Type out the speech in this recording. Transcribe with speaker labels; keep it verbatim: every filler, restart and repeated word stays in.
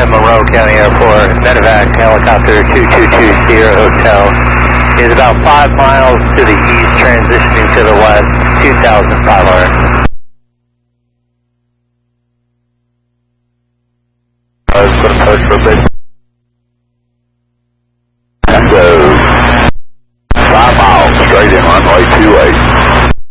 Speaker 1: Monroe County Airport, medevac helicopter two two two Sierra Hotel is about five miles to the east, transitioning to the west, two thousand five hundred. I was going to post for a bit.